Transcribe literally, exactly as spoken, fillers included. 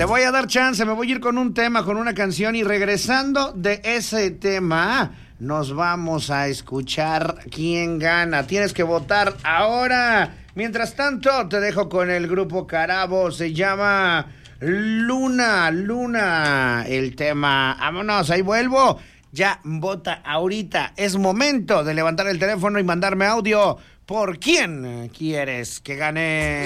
Te voy a dar chance, me voy a ir con un tema, con una canción y regresando de ese tema nos vamos a escuchar quién gana. Tienes que votar ahora. Mientras tanto, te dejo con el grupo Carabo. Se llama Luna, Luna. El tema, vámonos, ahí vuelvo. Ya vota ahorita. Es momento de levantar el teléfono y mandarme audio. ¿Por quién quieres que gane?